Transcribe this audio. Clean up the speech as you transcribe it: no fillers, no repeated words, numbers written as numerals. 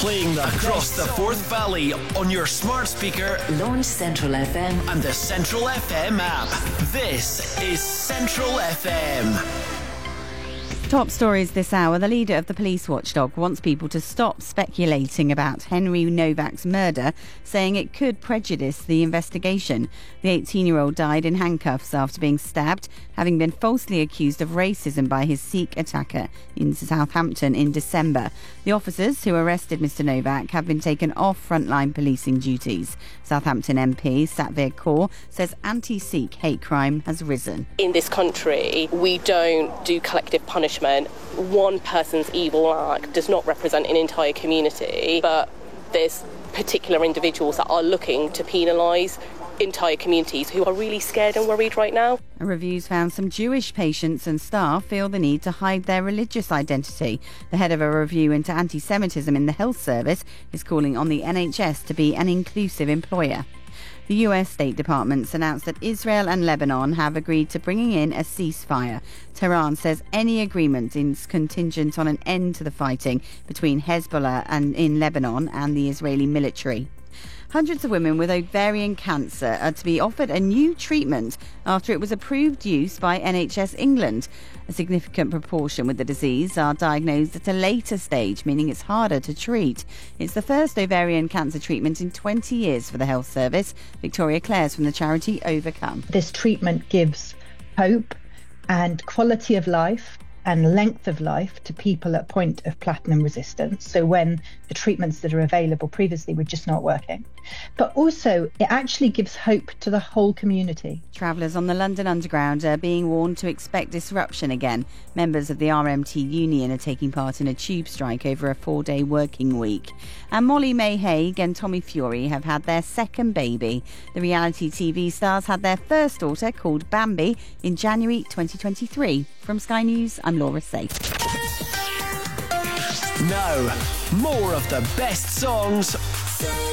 Playing across the Forth Valley on your smart speaker, Launch Central FM and the Central FM app. This is Central FM. Top stories this hour. The leader of the police watchdog wants people to stop speculating about Henry Novak's murder, saying it could prejudice the investigation. The 18-year-old died in handcuffs after being stabbed, having been falsely accused of racism by his Sikh attacker in Southampton in December. The officers who arrested Mr Novak have been taken off frontline policing duties. Southampton MP Satvir Kaur says anti-Sikh hate crime has risen. In this country, we don't do collective punishment. One person's evil act does not represent an entire community, but there's particular individuals that are looking to penalise entire communities who are really scared and worried right now. Reviews found some Jewish patients and staff feel the need to hide their religious identity. The head of a review into anti-Semitism in the health service is calling on the NHS to be an inclusive employer. The US State Department's announced that Israel and Lebanon have agreed to bringing in a ceasefire. Tehran says any agreement is contingent on an end to the fighting between Hezbollah and in Lebanon and the Israeli military. Hundreds of women with ovarian cancer are to be offered a new treatment after it was approved use by NHS England. A significant proportion with the disease are diagnosed at a later stage, meaning it's harder to treat. It's the first ovarian cancer treatment in 20 years for the health service. Victoria Clares from the charity Overcome. This treatment gives hope and quality of life and length of life to people at point of platinum resistance, so when the treatments that are available previously were just not working. But also, it actually gives hope to the whole community. Travellers on the London Underground are being warned to expect disruption again. Members of the RMT union are taking part in a tube strike over a 4-day working week. And Molly May Hague and Tommy Fury have had their second baby. The reality TV stars had their first daughter, called Bambi, in January 2023. From Sky News, I'm Laura Safe. Now, more of the best songs